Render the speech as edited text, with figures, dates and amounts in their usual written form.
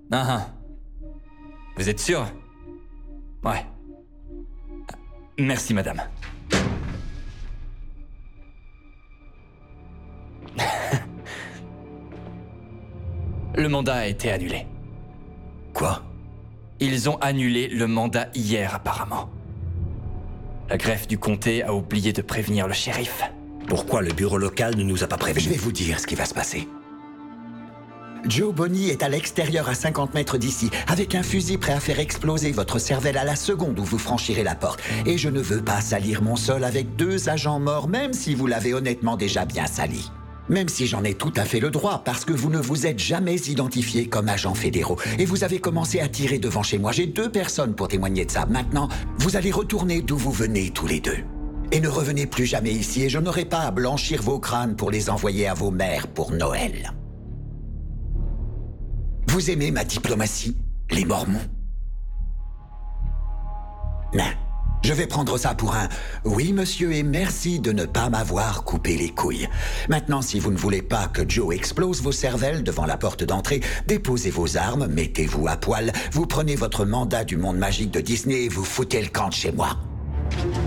Ah, ah. Vous êtes sûr? Ouais. Merci, madame. Le mandat a été annulé. Quoi? Ils ont annulé le mandat hier, apparemment. La greffe du comté a oublié de prévenir le shérif. Pourquoi le bureau local ne nous a pas prévenus? Je vais vous dire ce qui va se passer. Joe Bonnie est à l'extérieur à 50 mètres d'ici, avec un fusil prêt à faire exploser votre cervelle à la seconde où vous franchirez la porte. Et je ne veux pas salir mon sol avec 2 agents morts, même si vous l'avez honnêtement déjà bien sali. Même si j'en ai tout à fait le droit, parce que vous ne vous êtes jamais identifiés comme agents fédéraux. Et vous avez commencé à tirer devant chez moi. J'ai 2 personnes pour témoigner de ça. Maintenant, vous allez retourner d'où vous venez tous les 2. Et ne revenez plus jamais ici, et je n'aurai pas à blanchir vos crânes pour les envoyer à vos mères pour Noël. Vous aimez ma diplomatie, les Mormons? Non. Je vais prendre ça pour un « Oui, monsieur, et merci de ne pas m'avoir coupé les couilles ». Maintenant, si vous ne voulez pas que Joe explose vos cervelles devant la porte d'entrée, déposez vos armes, mettez-vous à poil, vous prenez votre mandat du monde magique de Disney et vous foutez le camp de chez moi.